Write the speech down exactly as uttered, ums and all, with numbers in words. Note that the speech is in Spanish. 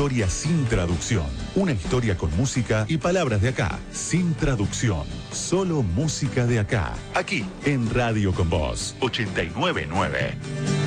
historia sin traducción. Una historia con música y palabras de acá, sin traducción. Solo música de acá. Aquí, en Radio Con Voz, ochenta y nueve punto nueve.